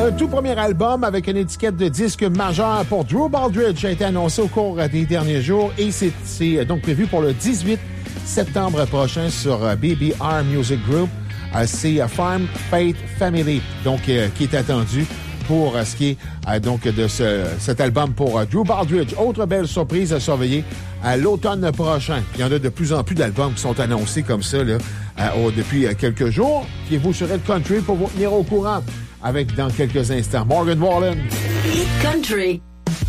un tout premier album avec une étiquette de disque majeur pour Drew Baldridge a été annoncé au cours des derniers jours et c'est donc prévu pour le 18 septembre prochain sur BBR Music Group. C'est Farm Faith Family, donc qui est attendu pour ce qui est donc de cet album pour Drew Baldridge. Autre belle surprise à surveiller à l'automne prochain. Il y en a de plus en plus d'albums qui sont annoncés comme ça là, depuis quelques jours. Fiez-vous sur Hit Country pour vous tenir au courant avec dans quelques instants Morgan Wallen. Hit Country.